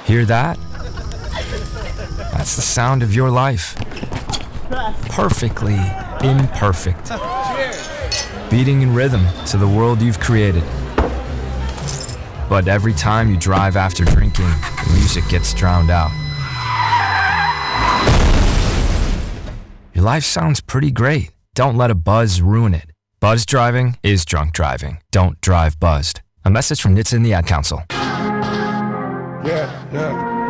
Hear that? That's the sound of your life. Perfectly imperfect. Beating in rhythm to the world you've created. But every time you drive after drinking, the music gets drowned out. Your life sounds pretty great. Don't let a buzz ruin it. Buzz driving is drunk driving. Don't drive buzzed. A message from NHTSA and the Ad Council. Yeah.